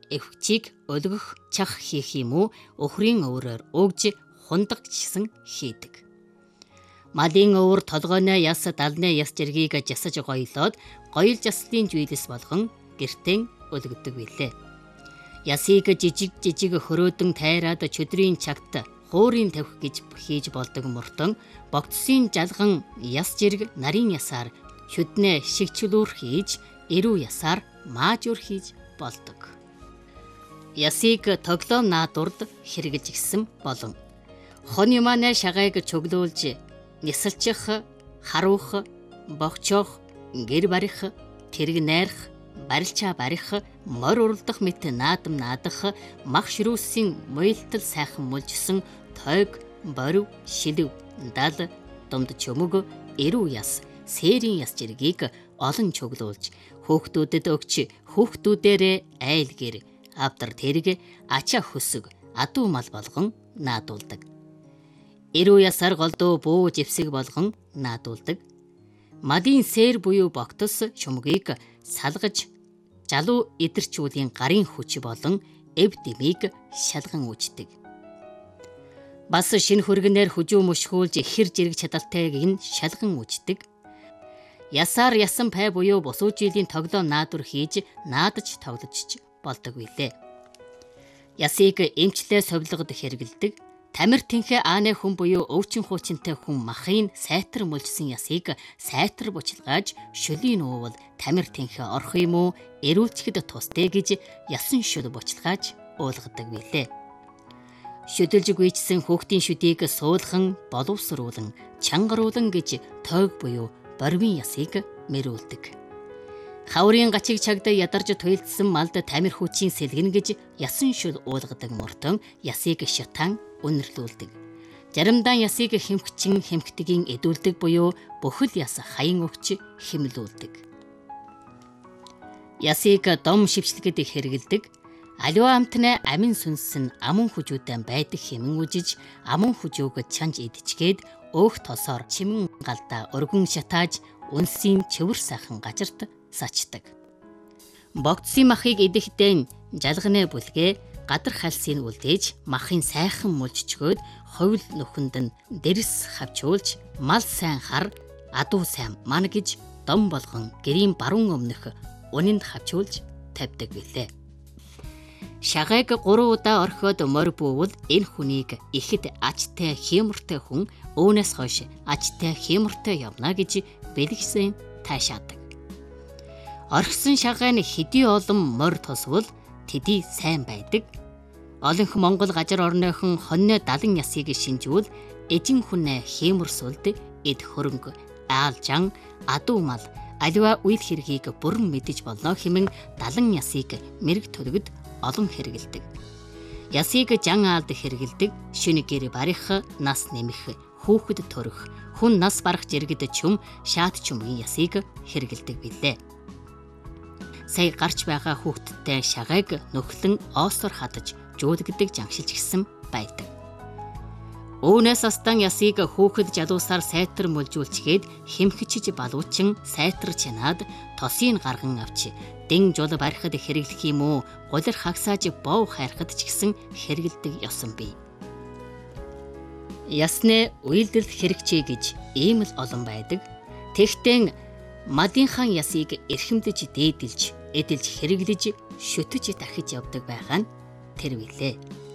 эвхчийг өлгөх чах хийх юм уу өхрийн өврөөр өгж хундаг гэсэн хийдэг. Малын өвөр толгойноо яс далны яс жиргийг жасаж гоёлоод гоёл заслын зүйлс болгон гэртэн өлгөдөг билээ. Ясыг жижиг хөрөөдөн тайраад чөдрийн чагт хуурын тавих гэж хийж болдог мөртөн богдсын жалган яс жирг нарийн ясаар шүднэ шигчлүүр хийж эрүү ясаар маажуур хийж болдог. Ясыг тоглоом наадурд хэрэгжилж гисэн болон хоны манай шагайг чөглүүлж нисэлчих, харуах, богчоох, гэр барих, тэрэг найрах, барилчаа барих, морь уралдах мэт наадам наадах, мах ширүүсийн муйлтал сайхан мулжсан тойг, борив, шилв, дал, думд чөмөг, эрүү яс, сээрийн яс жиргийг олон чөглүүлж хөөхтүүдэд өгч хөөхтүүдээрээ айл гэр, авдар тэрэг, ачаа хөсөг, адуу мал болгон наадуулдаг. Эрүү ясаар голдуу буу живсэг болгон наадуулдаг. Малын сээр буюу богтос шумгийг салгаж жалуу идэрчүүдийн гарын хүч болон эв дэмийг шалган үүждэг. Бас шинэ хөргөнээр хүжүү мөшгүүлж хэр жирэг чадалтайг нь шалган үүждэг. Ясаар ясан пай буюу бусуу жилийн тоглоом наадур хийж наадаж тоглож болдог билээ. Ясыг эмчлээ совлогод хэрэгэлдэг. Тамир тэнхээ ааны хүн буюу өвчин хуучинтай хүн махын сайтар мулжсан ясыг сайтар бучилгааж шөлийн уувал тамир тэнхээ орох юм уу эрүүлчгэд тусдэ гэж ясан шүл бучилгааж уулгадаг билээ. Шөдөлж гүйчсэн хүүхдийн шүдийг суулхан боловсруулан чангаруулан гэж тойг буюу борвын ясыг мэрүүлдэг. Хаврын гачиг чагд ядарж туйлдсан малд тамир хүчийн сэлгэн гэж ясан шүл уулгадаг мөртөн ясыг шатан үнэрлүүлдэг. Заримдаа ясыг хэмхтгийн эдүүлдэг буюу бүхэл яс хаян өгч хэмлүүлдэг. Ясыг дом шивчлэгэд хэрэгэлдэг. Аливаа амтны амин сүнсэн амун хүжүүдэн байдаг хэмэн үжиж амун хүжөөг чанж идчихгээд өөх тосоор чимэн галдаа өргөн шатааж үнсийн чөвөр сайхан гажарт сачдаг. Богдсын махыг идэхдээ жалганы бүлгээ гадар халсыг үлдээж махын сайхан мулжчгөөд ховл нүхэнд нь дэрс хавчуулж мал сайн хар адуу сайн ман гэж дом болгон гэрийн баруун өмнөх унинд хавчуулж тавьдаг билээ. Шагайг 3 удаа орхиод морь буувал энэ хүнийг ихэд ачтай хиймэртэй хүн өөнөөс хойш ачтай хиймэртэй явна гэж бэлгсэн таашаадаг. Орхисон шагайны хэдий олон морь тосвол тэдий сайн байдаг. Олонх Монгол гажар орныхон хоньны 70 ясыг шинжүүл эжин хүнээ хиймэрсүүлд эд хөрөнгө аалжан адуу мал аливаа үйл хэргийг бүрэн мэдэж болно хэмээн 70 ясыг мэрэг төлөвд олон хэрэгэлдэг. Ясыг жан аалд хэрэгэлдэг, шүн гэр барих, нас нэмэх, хүүхэд төрөх, хүн нас барах жиргэд чүм, шаат чүмгийн ясыг хэрэгэлдэг билээ. Сая гарч байгаа хүүхэдтэй шагайг нөхлөн оосоор хадаж жуулгдаг жангшилж гисэн байдаг. Өөнөөс астан ясыг хүүхэд жалуусаар сайтар мулжуулчгээд хэмхчиж балуучин сайтар чанаад тосыг гарган авч дэн жул барихад хэрэглэх юм уу гулар хагсааж бов хайрхад ч гэсэн хэрэгэлдэг ёсон бий. Ясны үйлдэл хэрэгчээ гэж ийм л олон байдаг. Тэгтээ малынхан ясыг эрхэмдэж дээдэлж эдэлж хэрэглэж шүтэж дахиж явдаг байгаа нь тэр билээ.